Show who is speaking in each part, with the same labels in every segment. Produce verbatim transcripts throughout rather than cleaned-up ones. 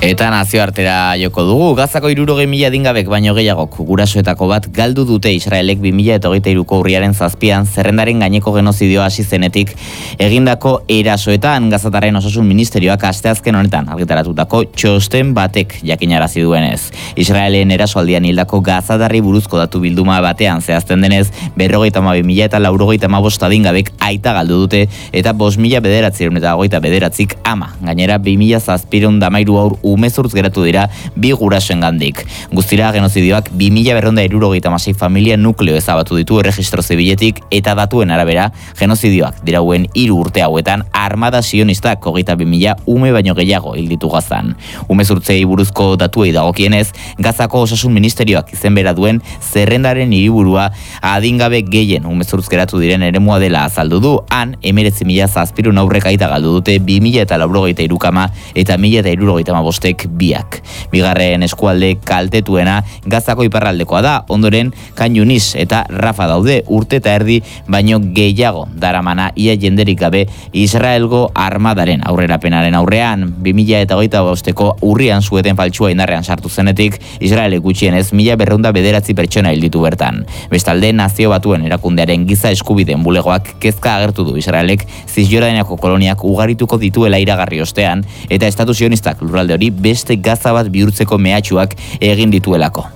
Speaker 1: Eta nazioartera joko dugu, Gazako hirurogei mila adingabek baino gehiagok gurasoetako bat galdu dute Israelek bi mila hogeita hiruko urriaren zazpian zerrendaren gaineko genozidioa hasi zenetik egindako erasoetan. Gazataren osasun ministerioak asteazken honetan argitaratutako txosten batek jakinarazi duenez. Israelen erasoaldian hildako gazatarri buruzko datu bilduma batean zehazten denez, berrogeita hamabi mila eta laurogeita hamabost adingabek aita galdu dute eta bost mila bederatziehun eta hogeita bederatzik ama. Gainera bi mila zazpiehun eta hamairu haur umezurtz geratu dira bi gurasoengandik. Guztira genozidioak bi mila berrehun eta hirurogeita hamasei familia nukleo ezabatu ditu erregistro zibiletik eta datuen arabera genozidioak dirauen hiru urte hauetan armada sionistak hogeita bi mila ume baino gehiago hil ditu Gazan. Umezurtzei buruzko datuei dagokienez, Gazako osasun ministerioak izenbera duen zerrendaren hiriburua adingabe gehien umezurtz geratu diren eremua dela azaldu du. Han hemeretzi mila zazpiehun aurrek aita galdu dute bi mila eta laurogeita hiru kama eta mila eta hirurogeita hamabostek biak. Bigarren eskualde kaltetuena Gazako iparraldekoa da, ondoren Khan Yunis eta Rafa daude urte eta erdi baino gehiago daramana ia jenderik gabe Israelgo armadaren aurrerapenaren aurrean. bi mila eta hogeita bosteko urrian sueten faltsua indarrean sartu zenetik Israelek gutxienez mila berrehun eta bederatzi pertsona hil ditu bertan. Bestalde, Nazio Batuen erakundearen giza eskubideen bulegoak kezka agertu du Israelek Zisjordaneko koloniak ugarituko dituela iragarri ostean eta estatu sionistak lurralde hori beste Gaza bat bihurtzeko mehatxuak egin dituelako.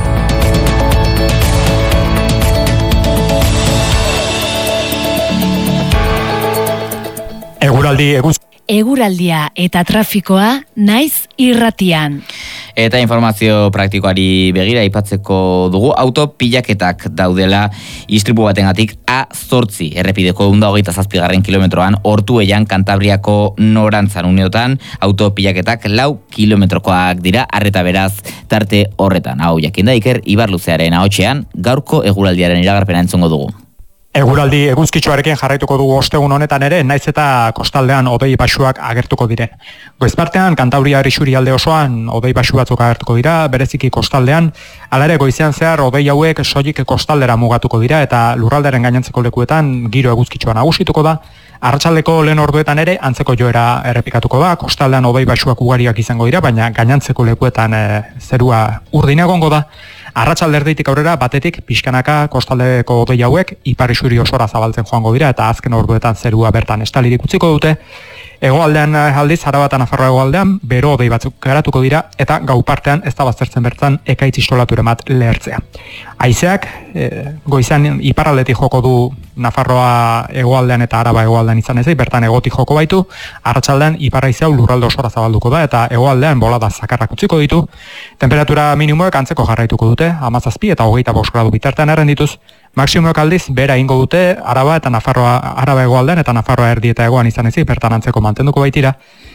Speaker 2: Eguraldi eguz
Speaker 3: Eguraldia eta trafikoa naiz irratian.
Speaker 1: Eta informazio praktikoari begira aipatzeko dugu auto pilaketak daudela istripu batengatik A zortzi errepideko ehun eta hogeita zazpigarren kilometroan Ortuellan Kantabriako norantzan uneotan auto pilaketak lau kilometrokoak dira, arreta beraz tarte horretan. Hau jakinda Iker Ibarluzearen ahotsean gaurko eguraldiaren iragarpena entzungo dugu.
Speaker 2: Eguraldi eguzkitsuarekin jarraituko dugu ostegun honetan ere, naiz eta kostaldean hodei baxuak agertuko diren. Goizpartean, Kantabriar isurialde osoan hodei baxu batzuk agertuko dira, bereziki kostaldean, hala ere goizean zehar hodei hauek soilik kostaldera mugatuko dira eta lurralderen gainontzeko lekuetan giro eguzkitsua nagusituko da. Arratsaldeko lehen orduetan ere antzeko joera errepikatuko da, kostaldean hodei baxuak ugariak izango dira, baina gainontzeko lekuetan e, zerua urdin egongo da. Arratsalde erditik aurrera batetik pixkanaka kostaldeko hodei hauek ipar isuri osora zabaltzen joango dira eta azken orduetan zerua bertan estalirik utziko dute. Hegoaldean aldiz, Araba eta Nafarroa hegoaldean bero hodei batzuk garatuko dira eta gau partean ez da baztertzen bertan ekaitz istolaturen bat lehertzea. Haizeak e, goizan iparraldetik joko du Nafarroa hegoaldean eta Araba hegoaldean izan ezik, bertan hegotik joko baitu, arratsaldean ipar haizea lurralde osora zabalduko da eta hegoaldean bolada zakarrak utziko ditu. Temperatura minimoek antzeko jarraituko dute, hamazazpi eta hogeita bost gradu bitartean errendituz. Maximoek aldiz bera ingo dute Araba eta Nafarroa Araba hegoaldean eta Nafarroa erdi eta hegoan izan ezik, bertan antzeko mantenduko baitira.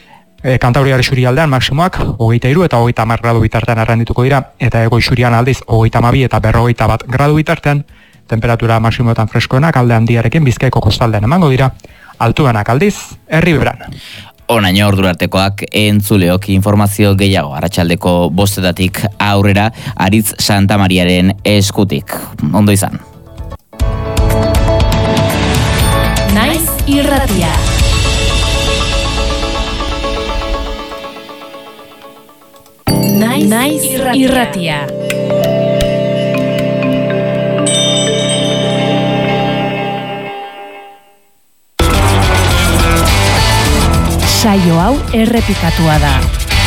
Speaker 2: E, Kantabriar isurialdean maximoak hogeita hiru eta hogeita hamar gradu bitartean errendituko dira eta hego isurian aldiz hogeita hamabi eta berrogeita bat gradu bitartean. Temperatura maximoetan freskoenak alde handiarekin Bizkaiko kostaldean emango dira, altuenak aldiz Erriberan.
Speaker 1: Onaino ordurartekoak entzuleok informazio gehiago arratsaldeko bostetatik aurrera Aritz Santa Mariaren eskutik. Ondo izan.
Speaker 3: Naiz irratia. Naiz, Naiz irratia. irratia. Saio hau errepikatua da.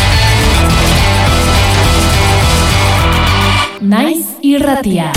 Speaker 3: Naiz irratia.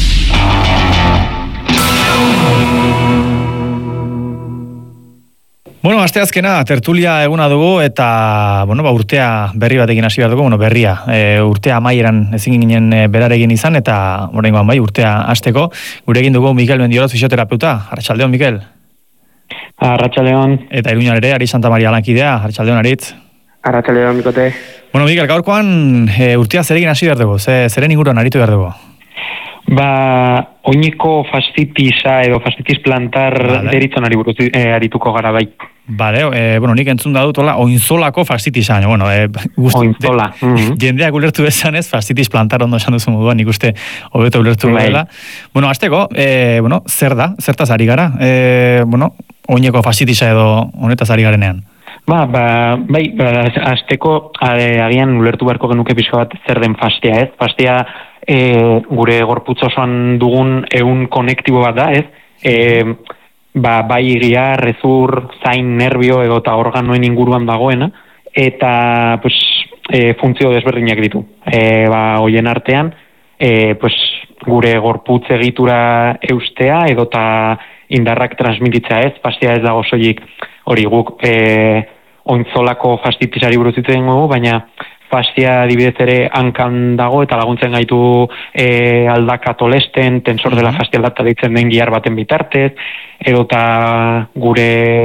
Speaker 4: Bueno, asteazkena tertulia eguna dugu eta bueno, ba, urtea berri batekin hasi behar dugu, bueno, berria. E, urtea amaieran ezin ginen e, berarekin izan eta oraingoan bai urtea hasteko. Gurekin dugu Mikel Mendioraz fisioterapeuta. Arratsaldeon, Mikel.
Speaker 5: Arratsaldeon.
Speaker 4: Eta Iruñan ere Ari Santa Maria lankidea. Arratsaldeon, Aritz.
Speaker 5: Arratsaldeon, Mikote.
Speaker 4: Bueno, Mikel, gaurkoan e, urtea zerekin hasi behar dugu, ze, zeren inguruan aritu behar dugu?
Speaker 5: Ba, oineko fastitisa edo fastitis plantar vale. Deritzonari buruz e, arituko gara bai.
Speaker 4: Bale, e, bueno, nik entzun da dut, hola, oinzolako fastitisa, bueno, e, guztu,
Speaker 5: oinzola.
Speaker 4: De, mm-hmm. Jendeak ulertu esanez, fastitis plantar ondo esan duzu moduan, nik uste hobeto ulertu dela. Bueno, azteko, e, bueno, zer da, zertaz ari gara, e, bueno, oineko fastitisa edo honetaz ari garenean?
Speaker 5: Ba, ba, bai, ba, azteko agian ulertu beharko genuke pixka bat zer den fastia, ez? Fastia e, gure gorputz osoan dugun ehun konektibo bat da, ez? E, ba, bai giar, rezur, zain, nerbio edo eta organoen inguruan dagoena, eta pues, e, funtzio desberdinak ditu. E, ba, hoien artean, e, pues, gure gorputz egitura eustea edo eta indarrak transmititzea, ez? Fastia ez dago soilik hori guk e, ointzolako fastitisari buruz hitz egingo dugu, baina fastia adibidez ere hankan dago eta laguntzen gaitu e, aldaka tolesten, tensor dela fastia aldata deitzen den gihar baten bitartez, edota gure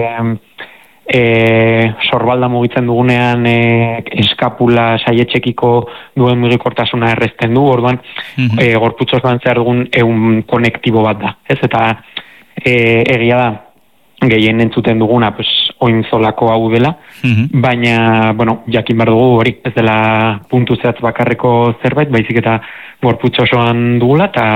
Speaker 5: e, sorbalda mugitzen dugunean e, eskapula saietxekiko duen mugikortasuna errezten du, orduan mm-hmm. e, gorputzoan zehar dugun ehun konektibo bat da, ez? Eta e, egia da, gehien entzuten duguna, pues, oinzolako hau dela, mm-hmm. baina, bueno, jakin behar dugu hori, ez dela puntu zehatz bakarreko zerbait, baizik eta gorputz osoan dugula, eta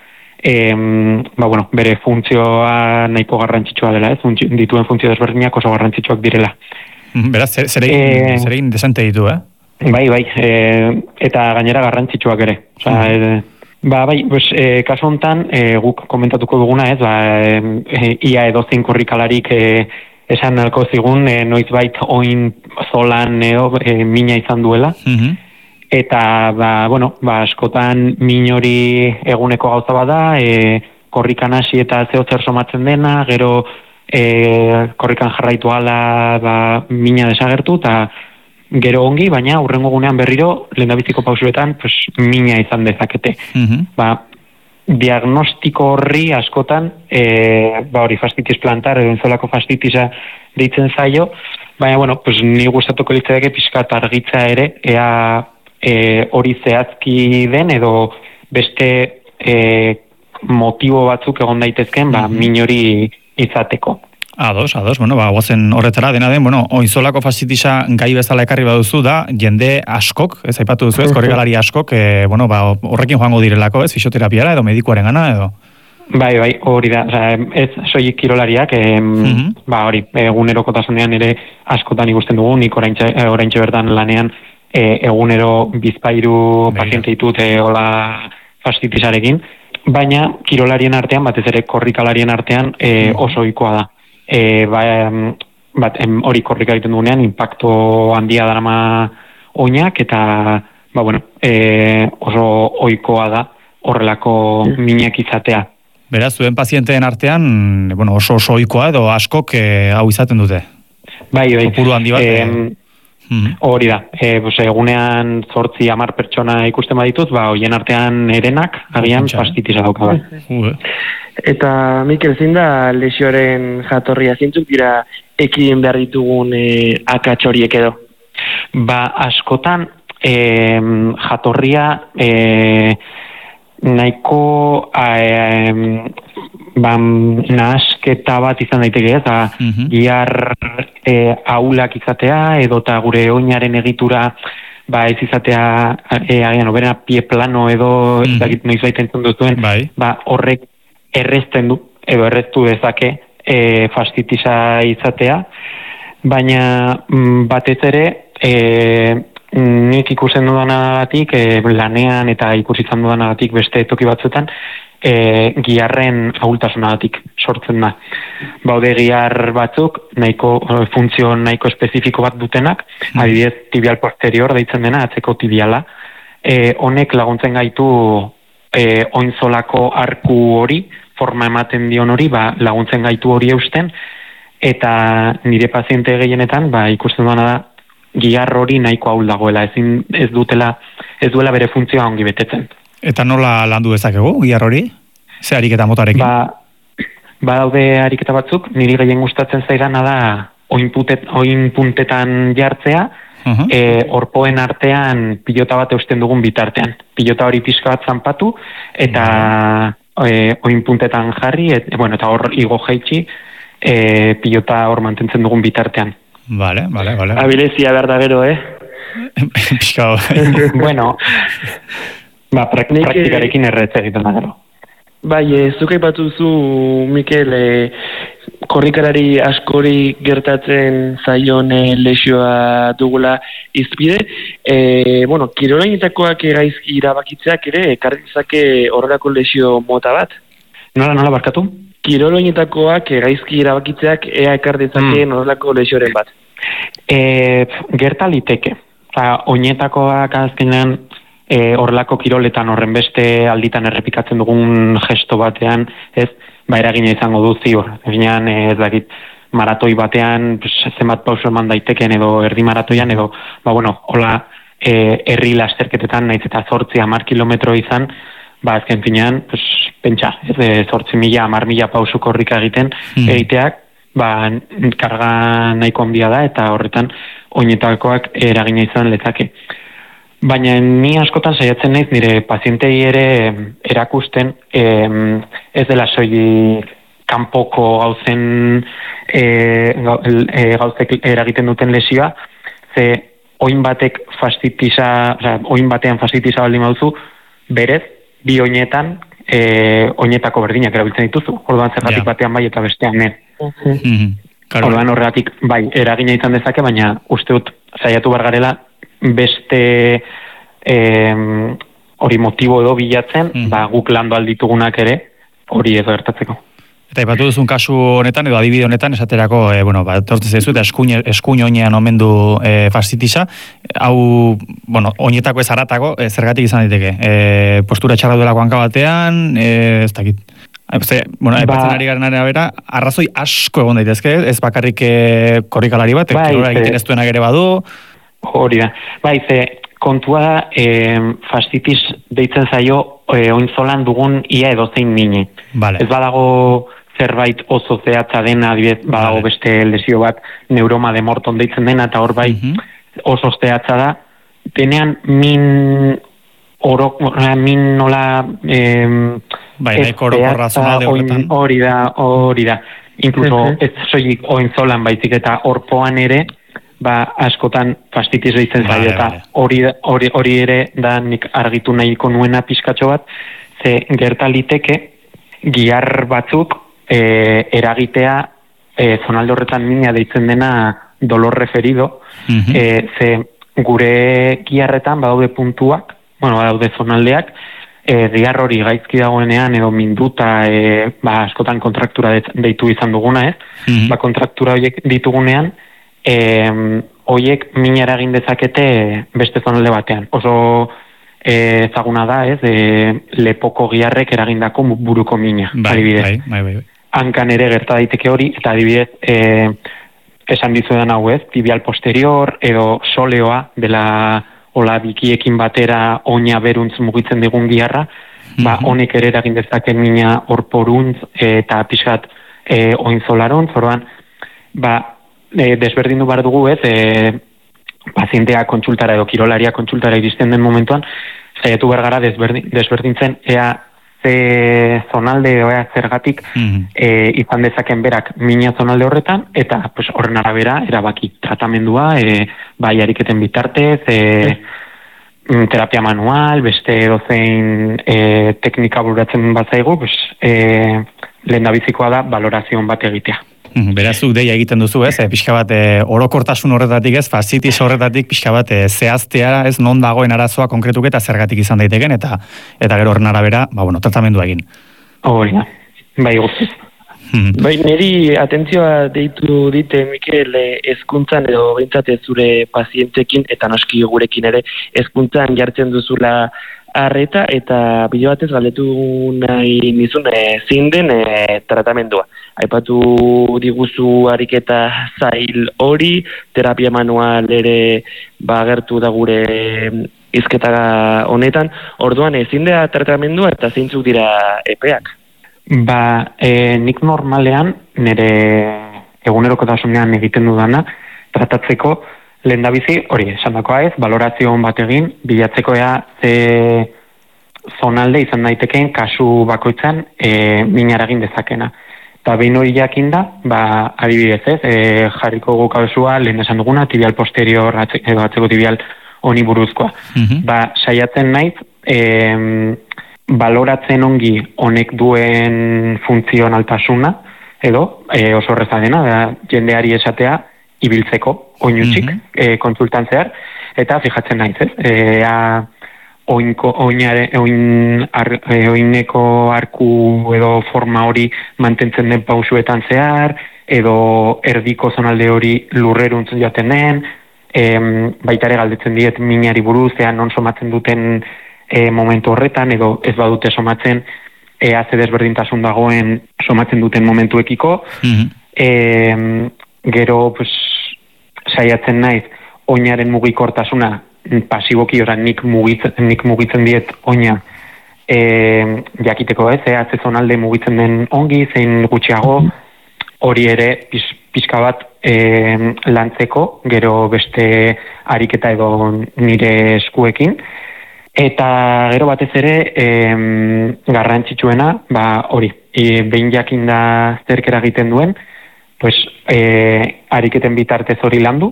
Speaker 5: em, ba, bueno, bere funtzioa nahiko garrantzitsua dela, ez? Funtzio, dituen funtzio desberdinak oso garrantzitsuak direla.
Speaker 4: Beraz, zeregin e, zere desente ditu, eh?
Speaker 5: Bai, bai, e, eta gainera garrantzitsuak ere. Osa, mm-hmm. e, Ba, bai, pues, e, kasu honetan, e, guk komentatuko duguna, ez, ba, e, ia edozein korrikalarik e, esan nalko zigun, e, noizbait oin zolan edo e, mina izan duela, mm-hmm. eta, ba, bueno, ba, askotan min hori eguneko gauza bada, e, korrikan hasi eta zeo zer somatzen dena, gero e, korrikan jarraitu ala, ba, mina desagertu, eta gero ongi, baina hurrengo gunean berriro, lehendabiziko pausuetan, pues, mina izan dezakete. Mm-hmm. Ba, diagnostiko horri askotan, e, ba, hori fastitis plantar, edo enzolako fastitisa deitzen zaio, baina, bueno, pues, ni gustatuko litzateke pixkat argitza ere, ea e, hori zehazki den, edo beste e, motibo batzuk egon daitezken, ba, mm-hmm. min hori izateko.
Speaker 4: Ados, ados, bueno, ba, guazen horretara dena den, bueno, oinzolako fastitisa gai bezala ekarri baduzu da, jende askok, ez aipatu duzu ez, korrikalari askok, e, bueno, ba, horrekin joango direlako, ez, fisioterapiara edo medikuaren gana, edo?
Speaker 5: Bai, bai, hori da, oza, ez soilik kirolariak, e, mm-hmm. ba, hori, egunerokotasunean ere askotan ikusten dugu, nik oraintxe, oraintxe bertan lanean, e, egunero bizpairu paziente ditut, e, hola fastitisarekin, baina kirolarien artean, batez ere korrikalarien artean, e, oso ohikoa da. E, ba, bat, em, hori korrika egiten dugunean, impacto handia darama oinak, eta ba, bueno, e, oso ohikoa da horrelako minak izatea.
Speaker 4: Beraz, zuen pazienteen artean, bueno, oso oso ohikoa edo askok e, hau izaten dute?
Speaker 5: Bai, bai.
Speaker 4: Kopuru handi bat.
Speaker 5: E, hmm. Hori da, e, pues, egunean zortzi hamar pertsona ikusten baditut, ba, hoien artean erenak, agian fastitisa dauka bat.
Speaker 4: Uh,
Speaker 6: Eta, Mikel, zein da lesioaren jatorria? Zintzuk dira ekidin behar ditugun e, akats horiek edo?
Speaker 5: Ba, askotan e, jatorria e, nahiko e, ba, nahasketa bat izan daiteke, ez? Mm-hmm. Gihar e, ahulak izatea, edo eta gure oinaren egitura ba, ez izatea e, agian, oberena pie plano edo mm-hmm. ez noiz baita entzun duzuen,
Speaker 4: bai.
Speaker 5: Ba, horrek errezten du, edo erreztu dezake e, fastitisa izatea, baina m, batez ere e, nik ikusten dudanagatik, e, lanean eta ikusi izan dudanagatik beste toki batzuetan, e, giharren ahultasunagatik sortzen da. Baude gihar batzuk, nahiko, funtzio nahiko espezifiko bat dutenak, mm. adibidez tibial posterior deitzen dena, atzeko tibiala, e, honek laguntzen gaitu e, oinzolako arku hori, forma ematen dion hori, ba, laguntzen gaitu hori eusten, eta nire paziente gehienetan, ba, ikusten duana da, gihar hori nahiko ahul dagoela, ezin ez dutela, ez duela bere funtzioa ongi betetzen.
Speaker 4: Eta nola landu dezakegu, gihar hori? Ze ariketa motarekin?
Speaker 5: Ba, ba daude ariketa batzuk, niri gehien gustatzen zaidana da, oin, putet, oin puntetan jartzea, uh-huh. e, orpoen artean pilota bat eusten dugun bitartean. Pilota hori pixka bat zanpatu, eta uh-huh. e, oin puntetan jarri, et, bueno, eta hor igo jaitsi, e, pilota hor mantentzen dugun bitartean.
Speaker 4: Vale, vale, vale.
Speaker 6: Abilezia behar da gero, eh?
Speaker 4: Pixka
Speaker 5: bueno, ba, prak, praktikarekin erretz egiten da gero.
Speaker 6: Bai, e, zuk aipatu zu, Mikel, e, korrikalari askori gertatzen zaion e, lesioa dugula izpide. E, bueno, kirolainetakoak gaizki irabakitzeak ere, ekarri dezake horrelako lesio mota bat?
Speaker 5: Nola, nola barkatu?
Speaker 6: Kiroloinetakoak gaizki irabakitzeak ea ekar dezakeen mm. horrelako lesioren bat.
Speaker 5: E, gerta liteke. Oza, oinetakoak azkenean e, horrelako kiroletan horren beste alditan errepikatzen dugun gesto batean, ez, ba eragina izango du ziur. Eginean, ez dakit, maratoi batean, pues, zenbat pauso eman daiteken edo erdi maratoian, edo, ba bueno, hola, e, herri lasterketetan, naiz eta zortzi hamar kilometro izan, ba azken finean, pues, pentsa, ez, e, zortzi mila, hamar mila pausu korrika egiten, mm. egiteak, ba, karga nahiko handia da, eta horretan, oinetakoak eragina izan lezake. Baina ni askotan saiatzen naiz nire pazientei ere erakusten em, ez dela soilik kanpoko gauzen e, gauzek eragiten duten lesioa, ze oin batek fastitisa, oza, oin batean fastitisa baldin baduzu, berez, bi oinetan e, oinetako berdinak erabiltzen dituzu. Orduan zergatik yeah. batean bai eta bestean ne.
Speaker 4: Mm -hmm.
Speaker 5: Orduan horregatik bai, eragina izan dezake, baina uste dut saiatu bargarela beste hori motibo edo bilatzen, mm. ba, guk landu alditugunak ere hori edo gertatzeko.
Speaker 4: Eta ipatu duzun kasu honetan, edo adibide honetan, esaterako, e, bueno, ba, tortzen zaizu, eta eskuin, eskuin oinean omen du e, fastitisa, hau, bueno, oinetako ez haratako, e, zergatik izan diteke. E, postura txarra duelako hanka batean, e, ez dakit. Ze, bueno, epatzen ba, ari garen arabera, arrazoi asko egon daitezke, ez bakarrik e, korrikalari bat, bai, kirora egiten ez duenak ere badu.
Speaker 5: Hori da. Bai, ze, kontua da, e, fastitis deitzen zaio e, oinzolan dugun ia edozein mini.
Speaker 4: Vale.
Speaker 5: Ez badago zerbait oso zehatza dena, adibidez, badago vale. beste lesio bat, neuroma de Morton deitzen dena, eta hor bai uh-huh. oso zehatza da. Denean min orok, min nola... E,
Speaker 4: bai, nahiko oroko razonalde horretan.
Speaker 5: Hori da, hori da. Inkluso uh-huh. ez soilik oinzolan baizik eta orpoan ere, ba, askotan fastitis deitzen vale, zaio, eta hori, hori, hori ere da nik argitu nahiko nuena pizkatxo bat, ze gerta liteke gihar batzuk e, eragitea e, zonalde horretan mina deitzen dena dolor referido, uh-huh. e, ze gure giharretan badaude puntuak, bueno, badaude zonaldeak, e, gihar hori gaizki dagoenean edo minduta e, ba, askotan kontraktura deitu izan duguna, ez? Uh-huh. Ba, kontraktura horiek ditugunean, E, oiek min eragin dezakete beste zonalde batean. Oso e, ezaguna da, ez, e, lepoko giharrek eragindako buruko mina,
Speaker 4: bai,
Speaker 5: adibidez.
Speaker 4: Bai, bai, bai, bai.
Speaker 5: Hankan ere gerta daiteke hori, eta adibidez, e, esan dizuedan hau, ez, tibial posterior, edo soleoa, dela hola bikiekin batera oina beruntz mugitzen digun giharra, mm-hmm. ba, honek ere eragin dezake mina orporuntz eta pixkat e, oinzolaron, zoroan, ba, E, desberdindu behar dugu, ez, e, pazientea kontsultara edo kirolaria kontsultara iristen den momentuan, saiatu bergara desberdin, desberdintzen ea ze zonalde edo ea zergatik mm-hmm. e, izan dezaken berak mina zonalde horretan, eta pues, horren arabera erabaki tratamendua, e, bai ariketen bitartez, e, mm. terapia manual, beste dozein e, teknika bururatzen bat zaigu, pues, e, lehen da bizikoa da valorazioan bat egitea.
Speaker 4: Berazuk deia egiten duzu, ez, e, pixka bat e, orokortasun horretatik, ez, fazitis horretatik pixka bat e, zehaztea, ez, non dagoen arazoa konkretuk eta zergatik izan daiteken, eta eta gero horren arabera, ba, bueno, tratamendua egin.
Speaker 5: Hori da, bai guztiz.
Speaker 6: Bai, niri atentzioa deitu dite, Mikel, hezkuntzan edo behintzat zure pazientekin, eta noski gurekin ere, hezkuntzan jartzen duzula arreta, eta bide batez galdetu nahi nizun e, zein den e, tratamendua. Aipatu diguzu ariketa zail hori, terapia manual ere bagertu da gure hizketa honetan, orduan ezin da tratamendua eta zeintzuk dira epeak?
Speaker 5: Ba, e, nik normalean, nire egunerokotasunean egiten dudana, tratatzeko lehendabizi, hori, esan dakoa ez, valorazio on bat egin, bilatzeko ea ze zonalde izan daitekeen kasu bakoitzan e, min eragin dezakena. Eta behin hori jakin da, ba, adibidez ez, e, jarriko gu kasua lehen esan duguna, tibial posterior, atze, edo atzeko tibial honi buruzkoa. Mm-hmm. Ba, saiatzen naiz, e, baloratzen ongi honek duen funtzionaltasuna, edo e, oso erreza dena, da, jendeari esatea ibiltzeko, oinutsik, mm -hmm. e, konsultantzear, eta fijatzen naiz, ez? Ea, oinko, oinare, oin, ar, e, oineko arku edo forma hori mantentzen den pausuetan zehar, edo erdiko zonalde hori lurreruntzen joaten den, e, baitare galdetzen diet minari buruz, ea non somatzen duten e, momentu horretan, edo ez badute somatzen, ea ze desberdintasun dagoen somatzen duten momentuekiko, mm-hmm. e, gero pues, saiatzen naiz oinaren mugikortasuna pasiboki ora nik mugitzen, nik mugitzen diet oina e, jakiteko ez, ea ze zonalde mugitzen den ongi, zein gutxiago, hori ere pis, pixka bat e, lantzeko, gero beste ariketa edo nire eskuekin. Eta gero batez ere, e, garrantzitsuena, ba hori, e, behin jakin da zerkera egiten duen, pues, e, ariketen bitartez hori landu,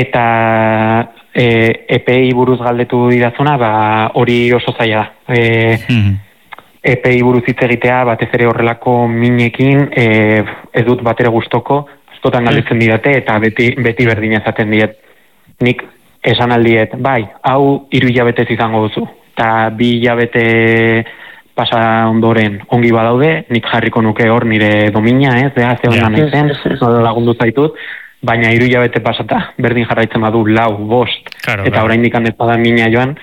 Speaker 5: eta e, epei buruz galdetu didazuna, ba hori oso zaila da. E, mm-hmm. Epei buruz hitz egitea, batez ere horrelako minekin, e, ez dut batera gustoko, askotan galdetzen didate, eta beti, beti berdina esaten diet. Nik esan aldiet, bai, hau hiru hilabetez izango duzu, eta bi hilabete pasa ondoren ongi badaude, nik jarriko nuke hor nire domina, ez, beha, ze honan ezen, lagundu zaitut, baina hiru hilabete pasata, berdin jarraitzen badu lau, bost, claro, eta oraindik ez bada mina joan,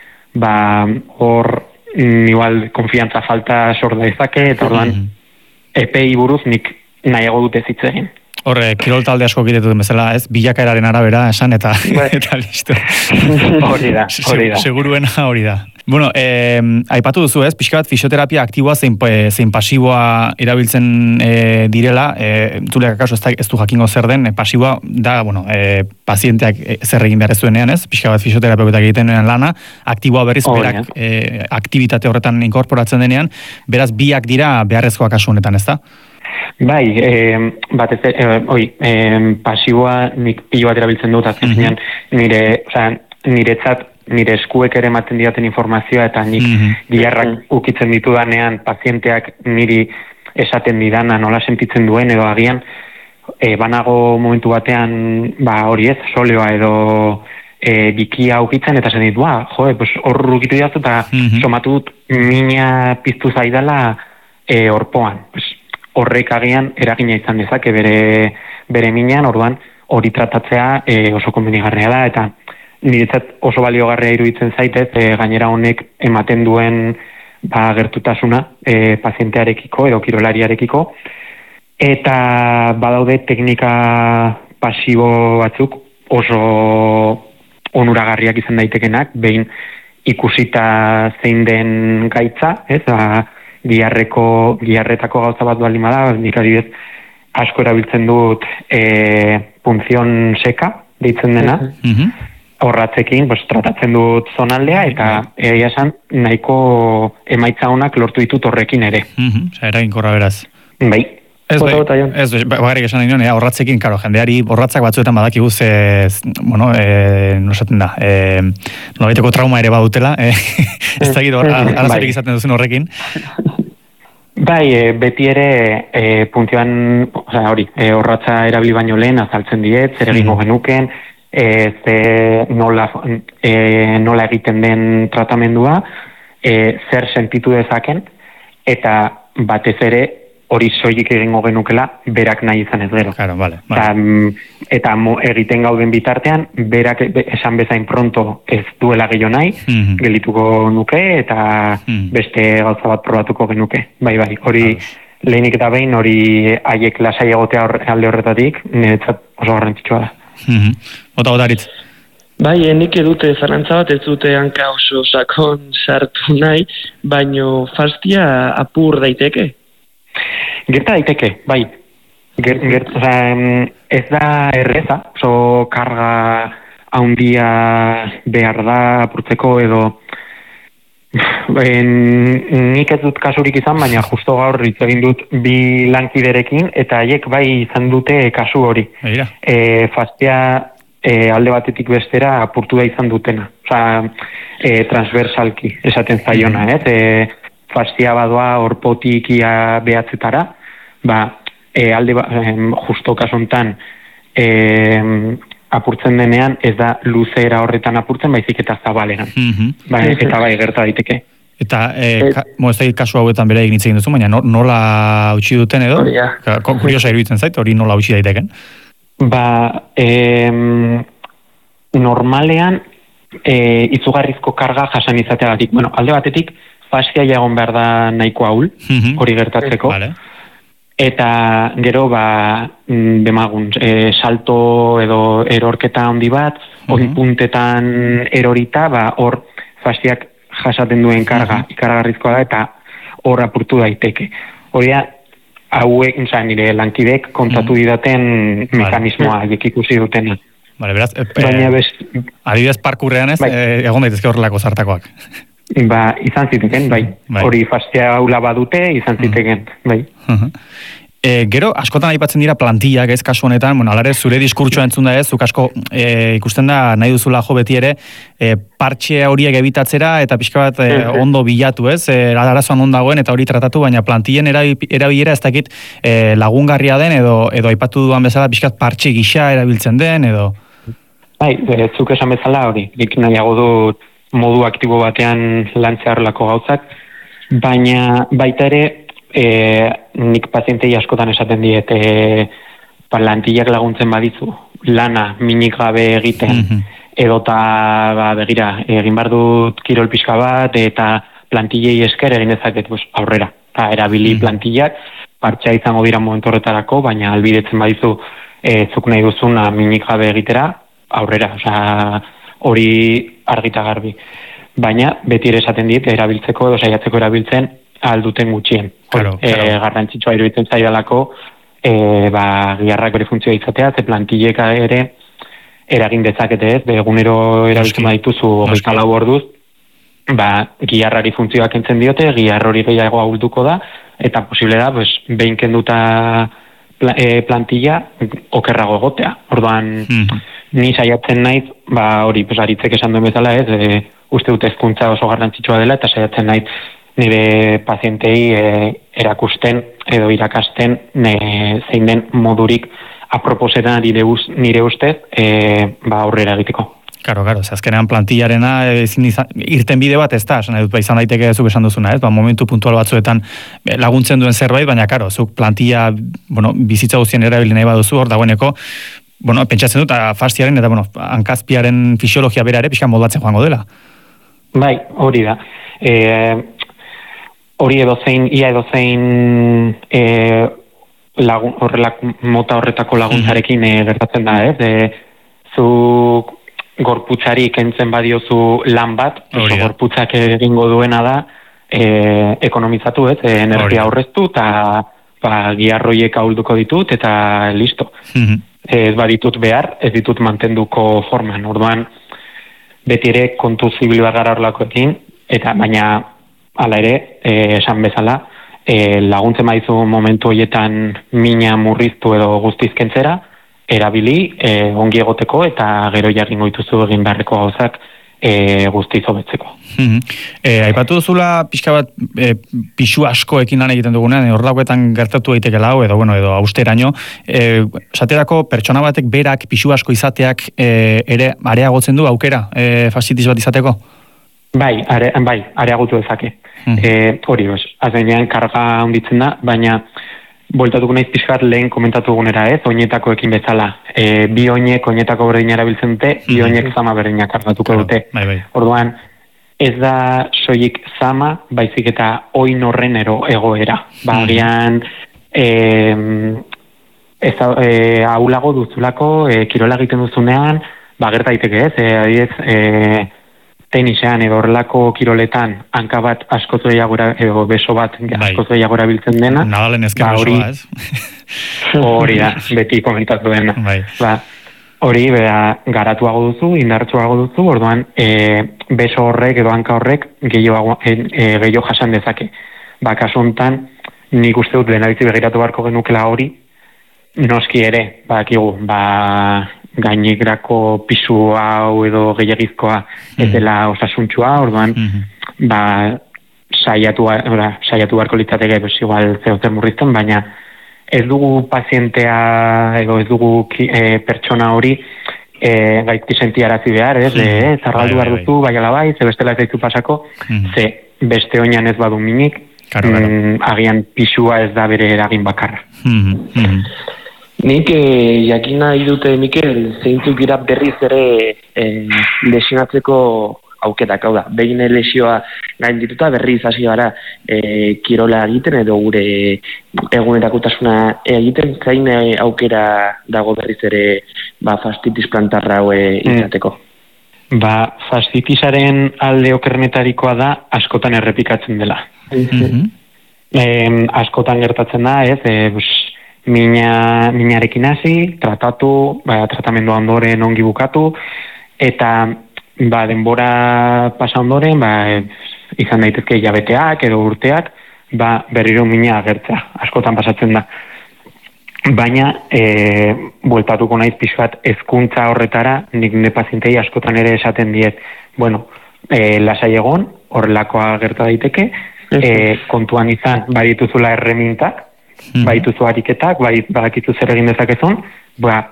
Speaker 5: ba, hor, igual, konfiantza falta sor dezake, eta orduan, mm-hmm. epei buruz nik nahiago dute zitze egin.
Speaker 4: Horre, kirol talde asko giretu den bezala, ez? Bilakaeraren arabera, esan, eta, eta listo.
Speaker 5: Hori da, hori da.
Speaker 4: Seguruena hori da. Bueno, eh, aipatu duzu, ez? Pixka bat fisioterapia aktiboa zein, zein pasiboa erabiltzen eh, direla, eh, zuleak akaso ez, ez du jakingo zer den, eh, pasiboa da, bueno, eh, pazienteak zer egin behar ez duenean, ez? Pixka bat fisioterapeutak egiten denean lana, aktiboa berriz oh, berak eh, aktivitate horretan inkorporatzen denean, beraz biak dira beharrezkoak kasu honetan, ez da?
Speaker 5: Bai, eh, batez, eh, oi, eh, pasiboa nik pilo bat erabiltzen dut, azken mm-hmm. nire, oza, niretzat, nire eskuek ere ematen diaten informazioa, eta nik mm-hmm. giharrak ukitzen ditudanean, pazienteak niri esaten didana, nola sentitzen duen, edo agian, e, banago momentu batean, ba hori ez, soleoa edo e, bikia ukitzen, eta zen dit, ba, joe, pues, hor ukitu diazu, eta mm-hmm. somatu dut mina piztu zaidala e, orpoan, pues, horrek agian eragina izan dezake bere, bere minean, orduan hori tratatzea e, oso konbenigarria da, eta niretzat oso baliogarria iruditzen zaitez, e, gainera honek ematen duen ba, gertutasuna e, pazientearekiko edo kirolariarekiko, eta badaude teknika pasibo batzuk oso onuragarriak izan daitekenak, behin ikusita zein den gaitza, ez, a, giharreko, giharretako gauza bat baldin bada, nik adibidez asko erabiltzen dut e, punzion seka, deitzen dena, mm-hmm. horratzekin, pues, tratatzen dut zonaldea, eta egia esan nahiko emaitza honak lortu ditut horrekin ere.
Speaker 4: Mm-hmm. Eraginkorra beraz.
Speaker 5: Bai.
Speaker 4: Ez, ez, bagarrik esan nahi nuen, horratzekin, karo, jendeari horratzak batzuetan badakigu ze, bueno, e, nosaten da, e, nolaiteko trauma ere badutela, e, ez da gido, arazorik izaten duzen horrekin.
Speaker 5: Bai, e, beti ere e, puntioan, oza, hori, e, horratza erabili baino lehen azaltzen diet, zer egingo genuken, e, ze nola, e, nola egiten den tratamendua, e, zer sentitu dezaken, eta batez ere, hori soilik egingo genukela, berak nahi izan ez gero.
Speaker 4: Claro, vale, vale.
Speaker 5: Eta, eta mo, egiten gauden bitartean, berak esan bezain pronto ez duela gehiago nahi, mm-hmm. gelituko nuke, eta mm. beste gauza bat probatuko genuke. Bai, bai, hori lehenik eta behin, hori haiek lasai egotea alde horretatik, niretzat oso garrantzitsua da.
Speaker 4: Mm-hmm. Ota, otaritz?
Speaker 6: Bai, nik edute zarantza bat, ez dute hanka oso sakon sartu nahi, baino fastia apur daiteke.
Speaker 5: Gerta daiteke, bai. Ger, ger, oza, ez da erreza, oso karga haundia behar da apurtzeko edo en, nik ez dut kasurik izan, baina justo gaur hitz egin dut bi lankiderekin eta haiek bai izan dute kasu hori. E, fastia e, alde batetik bestera apurtu da izan dutena. Oza, e, transversalki esaten zaiona, ez? E, fastia badoa orpotik ia behatzetara, ba, e, alde ba, em, justo kasuntan em, apurtzen denean, ez da luzera horretan apurtzen, baizik eta zabaleran.
Speaker 4: Mm-hmm.
Speaker 5: Ba, eta bai gerta daiteke.
Speaker 4: Eta, e, ka, mo, ez da kasu hauetan bere egin egin duzu, baina no, nola utzi duten edo?
Speaker 6: Hori, ja.
Speaker 4: Kuriosa iruditzen zait, hori nola utzi daiteken?
Speaker 5: Ba, em, normalean, e, izugarrizko karga jasan izateagatik. Bueno, alde batetik, fascia egon behar da nahiko ahul,
Speaker 4: Mm-hmm.
Speaker 5: hori gertatzeko.
Speaker 4: Vale.
Speaker 5: Eta gero, ba, mm, demagun, e, salto edo erorketa handi bat, hori
Speaker 4: Mhm.
Speaker 5: puntetan erorita, ba, hor fasciak jasaten duen karga, ikaragarrizkoa da, eta hor apurtu daiteke. Hori da, hauek, oza, nire lankidek kontatu didaten mekanismoa,
Speaker 4: Vale.
Speaker 5: ikusi dutena.
Speaker 4: Vale, beraz, e,
Speaker 5: Baina bez,
Speaker 4: adibidez parkurrean ez,
Speaker 5: Bai.
Speaker 4: e, egon daitezke horrelako zartakoak.
Speaker 5: ba, izan ziteken, bai.
Speaker 4: Bai.
Speaker 5: Hori fascia haula badute, izan ziteken, bai.
Speaker 4: E, gero, askotan aipatzen dira plantillak, ez, kasu honetan, bueno, alare zure diskurtsoa entzun da ez, zuk asko e, ikusten da nahi duzula jo beti ere, e, partxe horiek ebitatzera eta pixka bat e, ondo bilatu, ez, e, arazoan ondo dagoen eta hori tratatu, baina plantillen erabi- erabilera ez dakit e, lagungarria den edo edo aipatu duan bezala pixka bat partxe gisa erabiltzen den edo...
Speaker 5: Bai, e, zuk esan bezala hori, nik nahiago dut modu aktibo batean lantzea horrelako gauzak, baina baita ere, e, nik pazientei askotan esaten diet, e, plantillak laguntzen badizu, lana minik gabe egiten,
Speaker 4: Mhm.
Speaker 5: edota, ba, begira, egin behar dut kirol pixka bat, eta plantillei esker egin dezaket pues, aurrera. Ta, erabili
Speaker 4: Mhm.
Speaker 5: plantillak, partxea izango dira momentu horretarako, baina albidetzen badizu e, zuk nahi duzuna minik gabe egitera, aurrera, osea, hori argita garbi. Baina, beti ere esaten dit, erabiltzeko edo saiatzeko erabiltzen alduten gutxien.
Speaker 4: Claro,
Speaker 5: E,
Speaker 4: claro.
Speaker 5: garrantzitsua iruditzen zaidalako, e, ba, giharrak bere funtzioa izatea, ze plantillek ere eragin dezakete ez, be, egunero erabiltzen
Speaker 4: Noski.
Speaker 5: badituzu
Speaker 4: Noski.
Speaker 5: hogeita lau orduz, ba, giharrari funtzioak kentzen diote, giharra hori gehiago ahulduko da, eta posible da, pues, behin kenduta pla, e, plantilla okerrago egotea. Orduan,
Speaker 4: Mhm.
Speaker 5: ni saiatzen naiz, ba, hori, pues, aritzek esan duen bezala ez, e, uste dut hezkuntza oso garrantzitsua dela, eta saiatzen naiz nire pazientei e, erakusten edo irakasten ne, zein den modurik aproposena nire, uz, nire ustez e, ba, aurrera egiteko.
Speaker 4: Karo, karo, ze azkenean plantillarena ezin izan, irten bide bat ez da, esan nahi dut, ba, izan daiteke zuk esan duzuna, ez? Ba, momentu puntual batzuetan eh, laguntzen duen zerbait, baina karo, zuk plantilla, bueno, bizitza guztien erabili nahi baduzu, hor dagoeneko, bueno, pentsatzen dut, a, fastiaren eta, bueno, hankazpiaren fisiologia bera ere pixka moldatzen joango dela.
Speaker 5: Bai, hori da. E, hori edozein, ia edozein e, lagun, horrelak, mota horretako laguntzarekin e, gertatzen da, ez? E, zu gorputzari kentzen badiozu lan bat,
Speaker 4: Hori
Speaker 5: oso
Speaker 4: da.
Speaker 5: gorputzak egingo duena da e, ekonomizatu, ez? E,
Speaker 4: Hori da.
Speaker 5: energia aurreztu eta ba, giarroiek ahulduko ditut eta listo.
Speaker 4: Mhm.
Speaker 5: Ez baditut behar, ez ditut mantenduko forman. Orduan, beti ere kontu zibil bat gara horlakoekin, eta baina hala ere, e, esan bezala, e, laguntzen baizu momentu horietan mina murriztu edo guztizkentzera, erabili, e, ongi egoteko, eta gero jakingo dituzu egin beharreko gauzak e, guztiz hobetzeko.
Speaker 4: Mhm. E, aipatu duzula pixka bat e, pixu askoekin lan egiten dugunean, horrelakoetan gertatu daiteke hau edo bueno, edo austeraino, e, esaterako pertsona batek berak pixu asko izateak e, ere areagotzen du aukera e, faszitis bat izateko?
Speaker 5: Bai, are, bai, areagutu dezake.
Speaker 4: Mhm.
Speaker 5: E, hori, bez, azainean karga handitzen da, baina bueltatuko naiz pixkat lehen komentatu gunera ez, oinetakoekin bezala. E, bi oinek oinetako berdin erabiltzen dute, bi
Speaker 4: Mhm.
Speaker 5: oinek zama berdinak kargatuko
Speaker 4: Claro,
Speaker 5: dute.
Speaker 4: bai, bai.
Speaker 5: Orduan, ez da soilik zama, baizik eta oin horren ero egoera. Ba,
Speaker 4: Mhm.
Speaker 5: agian, e, ez da, e, ahulago duzulako, e, kirola egiten duzunean, ba, gerta daiteke ez, e, adibidez, e, tenisean edo horrelako kiroletan hanka bat askoz gehiagora edo beso bat
Speaker 4: Bai.
Speaker 5: askoz gehiagora biltzen dena.
Speaker 4: Nadalen ezker
Speaker 5: ba, hori-
Speaker 4: besoa, ez?
Speaker 5: Hori da, beti komentatu dena.
Speaker 4: Bai.
Speaker 5: Ba, hori bera, garatuago duzu, indartsuago duzu, orduan e, beso horrek edo hanka horrek gehiago, e, e, gehiago jasan dezake. Ba, kasu honetan, nik uste dut lehenabitzi begiratu beharko genukela hori, noski ere, badakigu, ba, gainegrako pisu hau edo gehiagizkoa ez dela osasuntxua, orduan,
Speaker 4: Mhm.
Speaker 5: ba, saiatu, ora, saiatu beharko litzateke, pues, igual zehozer murrizten, baina ez dugu pazientea edo ez dugu e, pertsona hori e, gaizki sentiarazi behar, ez, de, eh, zarraldu behar duzu, bai ala bai, ze bestela ez daizu pasako, mm. ze beste oinan ez badu minik,
Speaker 4: claro, claro.
Speaker 5: Mm, agian pisua ez da bere eragin bakarra.
Speaker 4: Mm -hmm.
Speaker 6: Nik eh, jakin nahi dute, Mikel, zeintzuk dira berriz ere eh, lesionatzeko aukerak, hau da, behin lesioa gain dituta berriz hasi gara e, kirola egiten edo gure egunerakotasuna egiten, zain e, aukera dago berriz ere ba, fastitis plantarra haue izateko.
Speaker 5: Mm. Ba, fastitisaren alde okernetarikoa da askotan errepikatzen dela.
Speaker 4: Mm-hmm.
Speaker 5: e, askotan gertatzen da, ez, e, bus, mina, minarekin hasi, tratatu, ba, tratamendua ondoren ongi bukatu, eta ba, denbora pasa ondoren, ba, izan daitezke hilabeteak edo urteak, ba, berriro mina agertza, askotan pasatzen da. Baina, e, bueltatuko naiz pixkat hezkuntza horretara, nik nire pazientei askotan ere esaten diet, bueno, e, lasai egon, horrelakoa gerta daiteke, e, kontuan izan, badituzula erremintak, mm-hmm. badituzu ariketak, badakizu zer egin dezakezun, ba,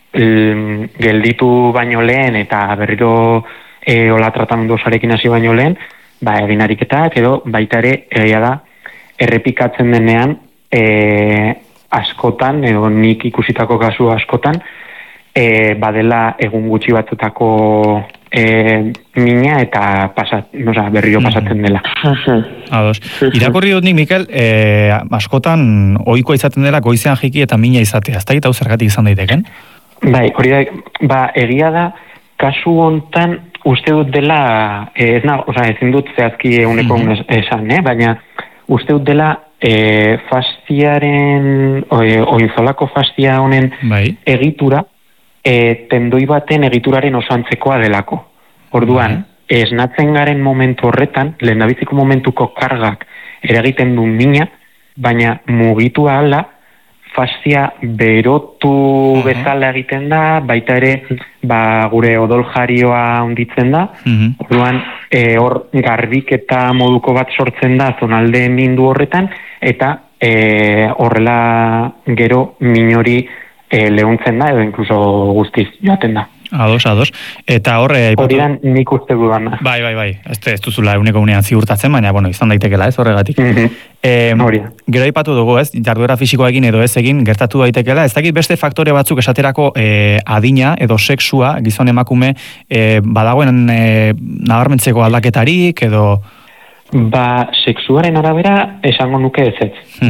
Speaker 5: gelditu baino lehen eta berriro e, ola tratamendu osarekin hasi baino lehen, ba, egin ariketak edo baita ere egia da errepikatzen denean e, askotan, edo nik ikusitako kasu askotan, e, badela egun gutxi batzutako e, mina eta pasat, nosa, berriro pasatzen dela.
Speaker 4: Ados. Irakorri dut nik, Mikel, e, askotan ohikoa izaten dela goizean jiki eta mina izatea. Ez da hau zergatik izan daiteken?
Speaker 5: Bai, hori da, ba, egia da, kasu hontan uste dut dela, eh, ez na, oza, ezin dut zehazki eguneko mm-hmm. esan, eh? Baina uste dut dela eh, fastiaren, oinzolako fastia honen bai. egitura, eh, tendoi baten egituraren oso antzekoa delako. Orduan, bai. esnatzen garen momentu horretan, lehendabiziko momentuko kargak eragiten du mina, baina mugitu ahala, fastia berotu uh-huh. bezala egiten da, baita ere ba, gure odol jarioa onditzen da, uh-huh. orduan e, hor garbiketa moduko bat sortzen da zonalde mindu horretan, eta e, horrela gero minori e, lehuntzen da, edo inkluso guztiz joaten da.
Speaker 4: Ados, ados. Eta horre...
Speaker 5: Hori dan nik uste dudana.
Speaker 4: Bai, bai, bai. Ez, ez duzula eguneko unean ziurtatzen, baina, bueno, izan daitekela, ez horregatik.
Speaker 5: Mm-hmm.
Speaker 4: E, gero aipatu dugu, ez, jarduera fisikoa egin edo ez egin, gertatu daitekela. Ez dakit beste faktore batzuk esaterako e, adina edo sexua, gizon emakume, e, badagoen e, nabarmentzeko aldaketarik edo...
Speaker 5: Ba, sexuaren arabera esango nuke ez ez. Mm-hmm.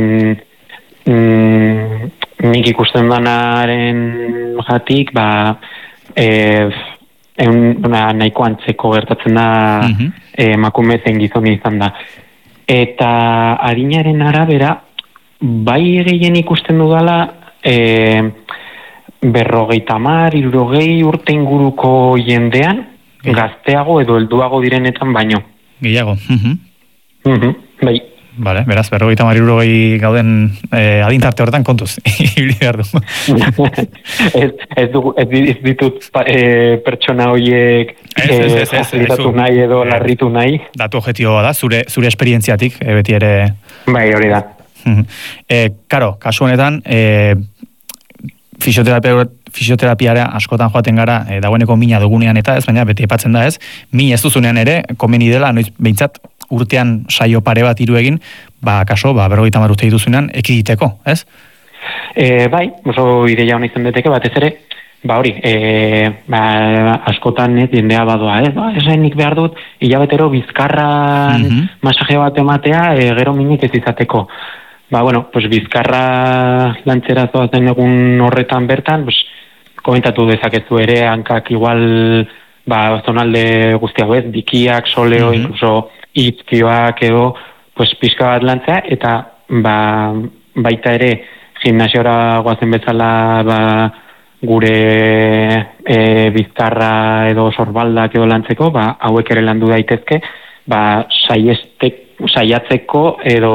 Speaker 5: Ba, mm, nik ikusten danaren jatik, ba... E, eun, una, nahiko antzeko gertatzen da uh-huh. emakume zen gizoni izan da. Eta adinaren arabera, bai gehien ikusten dudala e, berrogeita hamar, hirurogei urte inguruko jendean, uh-huh. gazteago edo helduago direnetan baino.
Speaker 4: Gehiago. Uh-huh.
Speaker 5: Uh-huh. Bai.
Speaker 4: Vale, beraz, berrogeita hamar hirurogei gauden eh, adintarte horretan kontuz. Ibili behar du.
Speaker 5: ez, ez, du, ez ditut e, pertsona horiek facilitatu e, nahi edo e, larritu nahi.
Speaker 4: Datu objetioa da, zure, zure esperientziatik, e, beti ere...
Speaker 5: Bai, hori da.
Speaker 4: e, karo, kasu honetan, e, fisioterapia, fisioterapiara askotan joaten gara, e, dagoeneko mina dugunean eta ez, baina beti epatzen da ez, min ez duzunean ere, komeni dela, noiz behintzat, urtean saio pare bat hiru egin, ba, kaso, ba, berrogeita hamar urte dituzunean, ekiditeko, ez?
Speaker 5: E, bai, oso ideia hona izan deteke, batez ere, ba hori, e, ba, askotan ez, jendea badoa, ez? Ba, esenik behar dut, hilabetero bizkarran mm-hmm. masaje bat ematea, e, gero minik ez izateko. Ba, bueno, pues bizkarra lantzera zoazen egun horretan bertan, pues, komentatu dezakezu ere, hankak igual, ba, zonalde guztiago ez, bikiak, soleo, mm-hmm. inkluso, itzkioak edo pues, pixka bat lantzea, eta ba, baita ere gimnasiora goazen bezala ba, gure e, bizkarra edo sorbaldak edo lantzeko, ba, hauek ere landu daitezke, ba, saiatzeko edo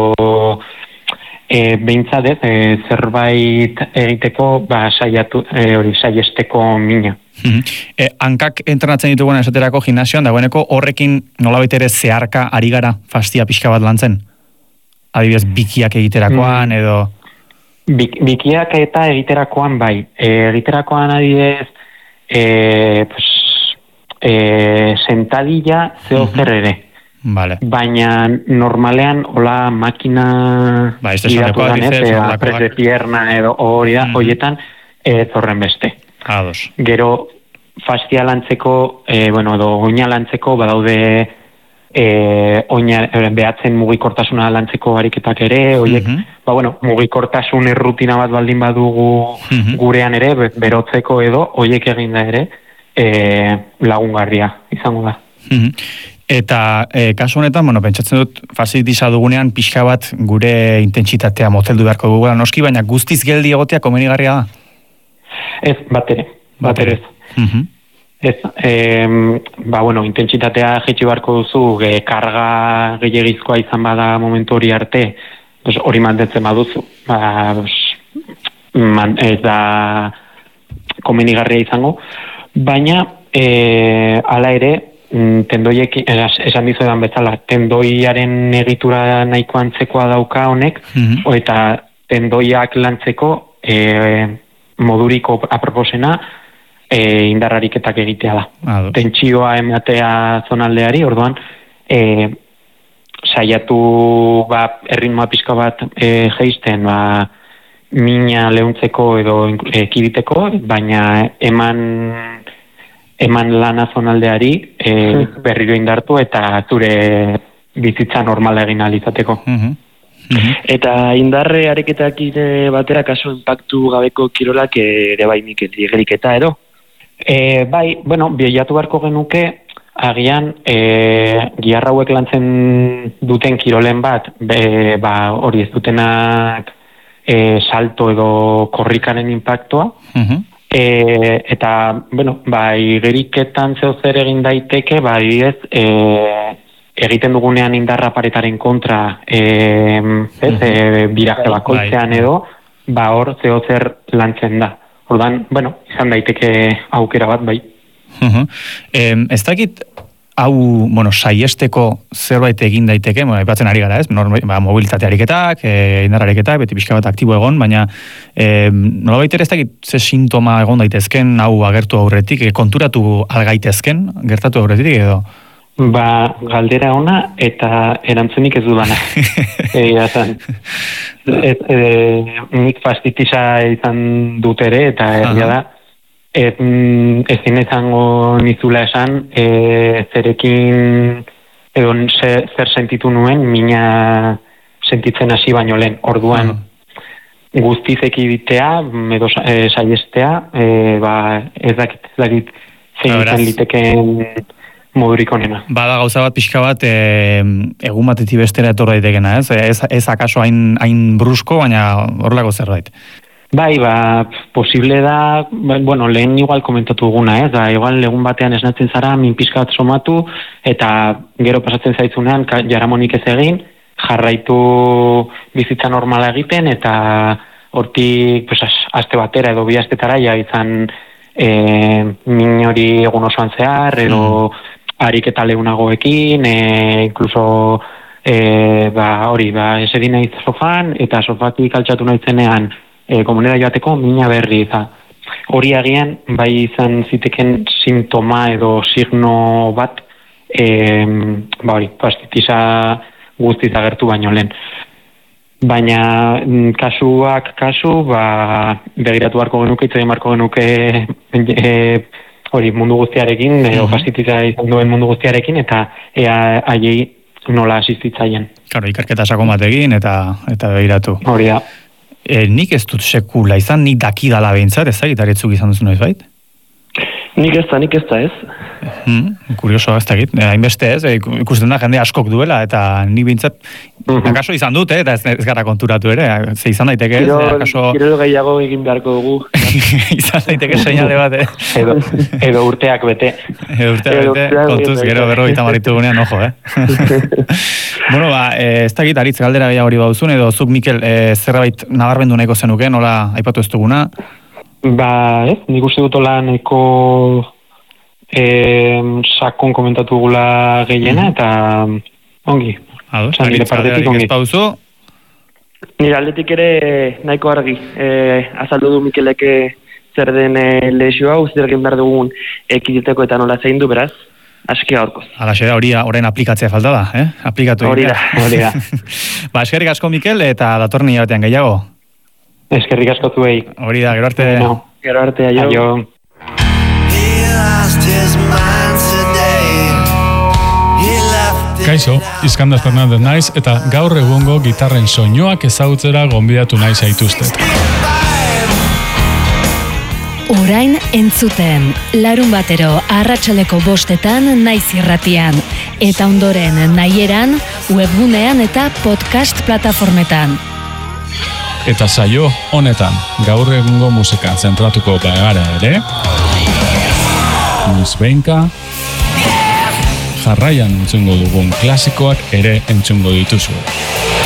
Speaker 5: e, behintzat ez, e, zerbait egiteko ba, saiatu, e, hori, saiesteko mina.
Speaker 4: E, hankak entrenatzen ditugunen esaterako gimnasioan, dagoeneko horrekin nolabait ere zeharka ari gara fastia pixka bat lantzen? Adibidez, bikiak egiterakoan edo...
Speaker 5: Bik, bikiak eta egiterakoan bai. E, egiterakoan adibidez, e, pues, e, sentadilla zeo uh-huh. zer ere.
Speaker 4: Vale.
Speaker 5: Baina normalean hola makina
Speaker 4: ba, idatu
Speaker 5: danez, pres de pierna edo hori da,
Speaker 4: uh-huh.
Speaker 5: horietan e, zorren beste.
Speaker 4: Ados.
Speaker 5: Gero fastia lantzeko, e, bueno, edo oina lantzeko badaude e, oina behatzen mugikortasuna lantzeko ariketak ere, horiek, uh-huh. ba bueno, mugikortasun errutina bat baldin badugu uh-huh. gurean ere, berotzeko edo, horiek eginda ere, e, lagungarria izango da.
Speaker 4: Uh-huh. Eta e, kasu honetan, bueno, pentsatzen dut fasilitiza dugunean pixka bat gure intentsitatea moteldu beharko dugula noski, baina guztiz geldi egotea komenigarria da?
Speaker 5: Ez, bat ere, bat ere ez.
Speaker 4: Uh-huh.
Speaker 5: Ez, e, ba, bueno, intentsitatea jetxi beharko duzu, e, karga gehiagizkoa izan bada momentu hori arte, pues, hori mantentzen baduzu. Ba, pues, man, ez da komenigarria izango, baina e, ala ere, tendoiek, esan dizuetan bezala, tendoiaren egitura nahiko antzekoa dauka honek, uh-huh. eta tendoiak lantzeko e, moduriko aproposena e, indarrariketak egitea da.
Speaker 4: Ados.
Speaker 5: Tentsioa ematea zonaldeari, orduan, e, saiatu ba, erritmoa pixka bat e, jeisten, ba, mina leuntzeko edo ekiditeko, baina eman eman lana zonaldeari e, berriro indartu eta zure bizitza normala egin alizateko.
Speaker 4: Uh-huh. Uh-huh.
Speaker 6: Eta indarre areketak batera kasu impactu gabeko kirolak ere bai Mikel, igeriketa edo?
Speaker 5: E, bai, bueno, bilatu beharko genuke, agian e, giharra hauek lantzen duten kirolen bat, be, ba, hori ez dutenak e, salto edo korrikaren impactua, uh-huh. E, eta, bueno, bai, geriketan zeo zer egin daiteke, bai, ez, e, egiten dugunean indarra paretaren kontra, e, ez, e, biraje bakoitzean edo, ba, hor zeo zer lantzen da. Ordan, bueno, izan daiteke aukera bat, bai.
Speaker 4: Uh-huh. E, ez dakit, hau, bueno, saiesteko zerbait egin daiteke, bueno, aipatzen ari gara, ez? Norma, ba, mobilitate ariketak, e, indar ariketak, beti pixka bat aktibo egon, baina e, nolabait ere ez dakit ze sintoma egon daitezken hau agertu aurretik, e, konturatu algaitezken, gertatu aurretik edo?
Speaker 5: Ba, galdera ona eta erantzunik ez dudana. Egia zan. Ez, e, nik fastitiza izan dut ere, eta egia da, Ez, ezin ezango nizula esan, e, zerekin edo zer, zer sentitu nuen, mina sentitzen hasi baino lehen. Orduan, uh-huh. guztiz ekiditea, edo e, saiestea, e, ba, ez dakit, ez dakit zein izan liteken modurik onena.
Speaker 4: Bada gauza bat pixka bat, e, egun batetik bestera etor daitekena, ez? Ez, ez akaso hain, hain brusko, baina horrelako zerbait.
Speaker 5: Bai, ba, posible da, bueno, lehen igual komentatu duguna, ez, da, igual egun batean esnatzen zara, min pixka bat somatu, eta gero pasatzen zaitzunean, jaramonik ez egin, jarraitu bizitza normala egiten, eta hortik, pues, aste batera edo bi astetara, ja, izan e, min hori egun osoan zehar, edo mm. ariketa leunagoekin, e, inkluso, e, ba, hori, ba, eseri nahiz sofan, eta sofatik altxatu nahitzenean, E, komunera joateko mina berri eta hori agian bai izan ziteken sintoma edo signo bat e, ba hori, pastitiza guztiz agertu baino lehen. Baina kasuak kasu, ba, begiratu beharko genuke, itzegin beharko genuke e, hori mundu guztiarekin, edo uh-huh. pastitiza izan duen mundu guztiarekin, eta ea haiei nola asistitzaien.
Speaker 4: Claro, ikerketa sakon bat egin eta, eta begiratu.
Speaker 5: Hori da.
Speaker 4: E, nik ez dut sekula izan, nik dakidala behintzat, ez da, gitaretzuk izan duzu noiz bait?
Speaker 6: Nik ez da, nik ez da ez.
Speaker 4: Hmm, kurioso, ez dakit, hainbeste ez, ikusten da jende askok duela, eta nik behintzat, uh-huh. akaso izan dut, eh, eta ez, ez gara konturatu ere, ze izan daiteke ez,
Speaker 6: Kiro,
Speaker 4: akaso...
Speaker 6: Kirol gehiago egin beharko dugu.
Speaker 4: Izan daiteke seinale bat, eh?
Speaker 5: Edo, edo urteak bete.
Speaker 4: Edo urteak
Speaker 6: edo
Speaker 4: bete,
Speaker 6: urteak
Speaker 4: kontuz,
Speaker 6: bete,
Speaker 4: gero berro gita maritu gunean, ojo, eh? Bueno, ba, ez dakit, aritz galdera gehiago hori bauzun, edo zuk, Mikel, e, zerbait nabarmendu nahiko zenuke, nola aipatu ez duguna?
Speaker 5: Ba, ez, nik uste dut hola nahiko e, sakon komentatu gula gehiena, eta ongi.
Speaker 4: Ados, aritz galdera ez pauzu?
Speaker 6: Nire aldetik ere nahiko argi. E, azaldu du Mikeleke zer den e, lesio hau, zer egin behar dugun ekiditeko eta nola zein du, beraz, aski gaurkoz.
Speaker 4: Alaxe da, hori orain aplikatzea falta da, eh? Aplikatu
Speaker 6: Hori da, hori da.
Speaker 4: Ba, eskerrik asko Mikel eta datorren hilabetean gehiago.
Speaker 5: Eskerrik asko zuei.
Speaker 4: Hori da, gero arte.
Speaker 5: No.
Speaker 6: Gero arte, aio.
Speaker 5: Aio.
Speaker 7: Kaixo, Iskandar Fernandez naiz eta gaur egungo gitarren soinuak ezagutzera gonbidatu nahi zaituztet.
Speaker 3: Orain entzuten, larun batero arratsaleko bostetan naiz irratian, eta ondoren nahieran, webgunean eta podcast plataformetan.
Speaker 7: Eta saio honetan, gaur egungo musikan zentratuko bagara ere, noizbehinka, jarraian entzungo dugun klasikoak ere entzungo dituzu.